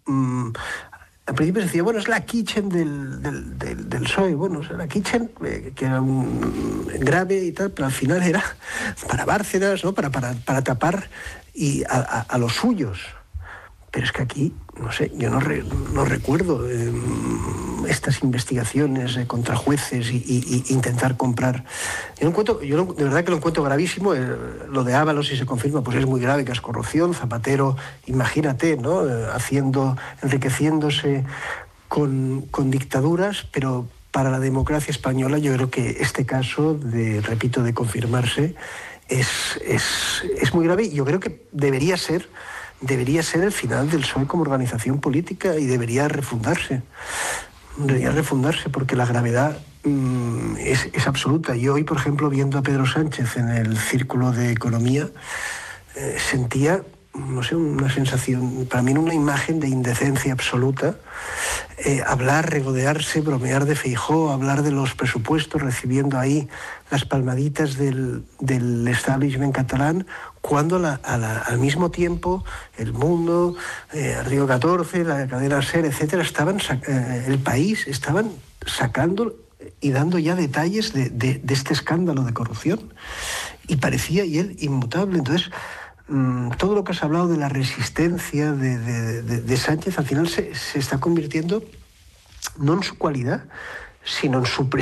al principio se decía, bueno, es la kitchen del PSOE, bueno, es la kitchen, que era un grave y tal, pero al final era para Bárcenas, ¿no? para tapar a los suyos. Pero es que aquí, no sé, yo no recuerdo estas investigaciones contra jueces y intentar comprar. De verdad que lo encuentro gravísimo. Lo de Ábalos, si se confirma, pues es muy grave, que es corrupción. Zapatero, imagínate, ¿no? Enriqueciéndose con dictaduras, pero para la democracia española yo creo que este caso, repito, de confirmarse, es muy grave. Yo creo que debería ser el final del PSOE como organización política y debería refundarse. Porque la gravedad es absoluta. Yo hoy, por ejemplo, viendo a Pedro Sánchez en el Círculo de Economía, sentía, no sé, una sensación, para mí una imagen de indecencia absoluta. Hablar, regodearse, bromear de Feijóo, hablar de los presupuestos, recibiendo ahí las palmaditas del establishment catalán, cuando al mismo tiempo El Mundo, Río 14, la cadena SER, etcétera, El País, estaban sacando y dando ya detalles de este escándalo de corrupción. Y parecía y él inmutable. Entonces, todo lo que has hablado de la resistencia de Sánchez, al final se está convirtiendo no en su cualidad, sino en su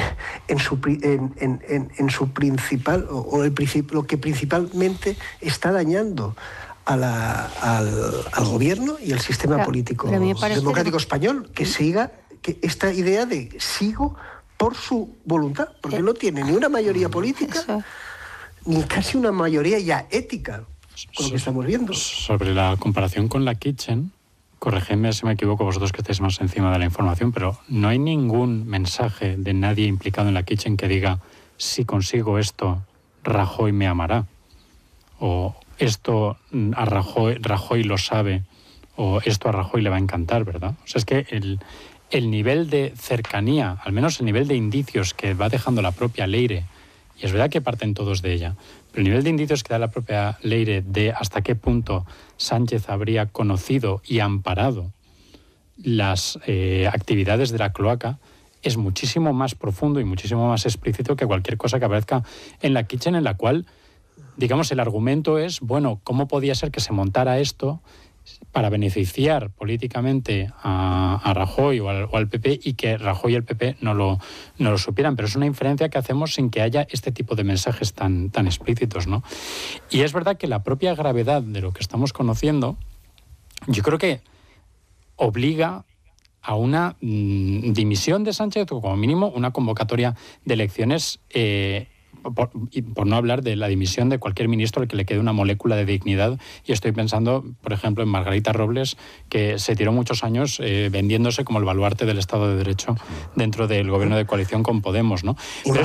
principal, lo que principalmente está dañando al gobierno y al sistema político democrático español, que siga esta idea de sigo por su voluntad, porque no tiene ni una mayoría política, ni casi una mayoría ya ética, con lo que estamos viendo. Sobre la comparación con la Kitchen, corregidme si me equivoco, vosotros que estáis más encima de la información, pero no hay ningún mensaje de nadie implicado en la Kitchen que diga, si consigo esto, Rajoy me amará, o esto a Rajoy lo sabe, o esto a Rajoy le va a encantar, ¿verdad? O sea, es que el nivel de cercanía, al menos el nivel de indicios que va dejando la propia Leire, y es verdad que parten todos de ella, pero el nivel de indicios que da la propia Leire de hasta qué punto Sánchez habría conocido y amparado las actividades de la cloaca es muchísimo más profundo y muchísimo más explícito que cualquier cosa que aparezca en la Kitchen, en la cual, digamos, el argumento es, bueno, ¿cómo podía ser que se montara esto para beneficiar políticamente a Rajoy o al PP y que Rajoy y el PP no lo supieran? Pero es una inferencia que hacemos sin que haya este tipo de mensajes tan explícitos, ¿no? Y es verdad que la propia gravedad de lo que estamos conociendo, yo creo que obliga a una dimisión de Sánchez, o como mínimo una convocatoria de elecciones, por no hablar de la dimisión de cualquier ministro al que le quede una molécula de dignidad. Y estoy pensando, por ejemplo, en Margarita Robles, que se tiró muchos años vendiéndose como el baluarte del Estado de Derecho dentro del gobierno de coalición con Podemos, ¿no? Pero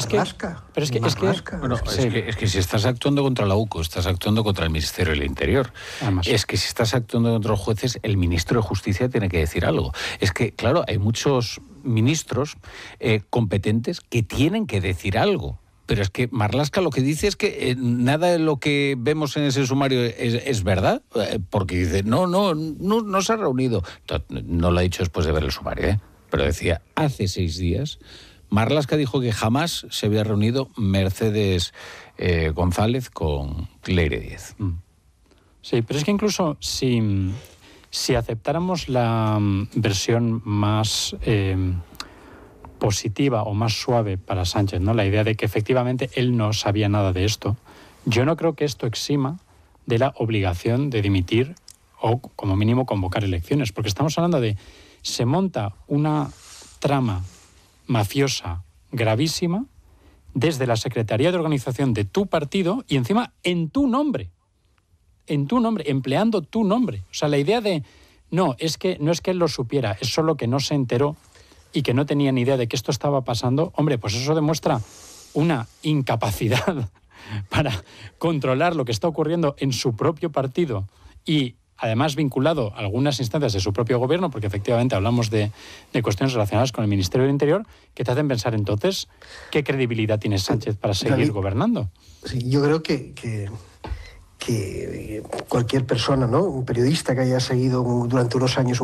es que si estás actuando contra la UCO, estás actuando contra el Ministerio del Interior. Además, es que si estás actuando contra los jueces, el ministro de Justicia tiene que decir algo. Es que, claro, hay muchos ministros competentes que tienen que decir algo. Pero es que Marlaska lo que dice es que nada de lo que vemos en ese sumario es verdad, porque dice, no se ha reunido. No lo ha dicho después de ver el sumario, pero decía, hace 6 días, Marlaska dijo que jamás se había reunido Mercedes González con Leire Díez. Sí, pero es que incluso si aceptáramos la versión más positiva o más suave para Sánchez, ¿no? La idea de que efectivamente él no sabía nada de esto, yo no creo que esto exima de la obligación de dimitir o, como mínimo, convocar elecciones, porque estamos hablando de se monta una trama mafiosa gravísima desde la Secretaría de Organización de tu partido y encima en tu nombre, empleando tu nombre. O sea, la idea de no es que él lo supiera, es solo que no se enteró y que no tenía ni idea de que esto estaba pasando, hombre, pues eso demuestra una incapacidad para controlar lo que está ocurriendo en su propio partido y además vinculado a algunas instancias de su propio gobierno, porque efectivamente hablamos de cuestiones relacionadas con el Ministerio del Interior, que te hacen pensar entonces qué credibilidad tiene Sánchez para seguir gobernando. Sí, yo creo que cualquier persona, ¿no? Un periodista que haya seguido durante unos años